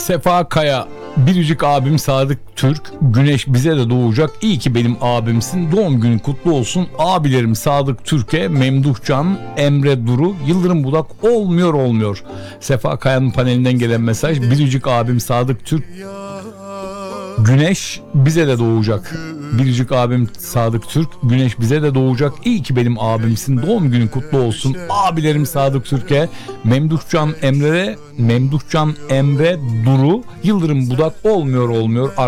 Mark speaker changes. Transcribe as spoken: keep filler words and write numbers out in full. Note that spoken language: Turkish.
Speaker 1: Sefa Kaya, biricik abim Sadık Türk, güneş bize de doğacak, iyi ki benim abimsin, doğum günün kutlu olsun. Abilerim Sadık Türk'e, Memduhcan, Emre Duru, Yıldırım Budak, olmuyor olmuyor. Sefa Kaya'nın panelinden gelen mesaj: biricik abim Sadık Türk, güneş bize de doğacak. Biricik abim Sadık Türk, güneş bize de doğacak, iyi ki benim abimsin, doğum günün kutlu olsun. Abilerim Sadık Türk'e, Memduhcan Emre, Memduhcan Emre Duru, Yıldırım Budak, olmuyor olmuyor.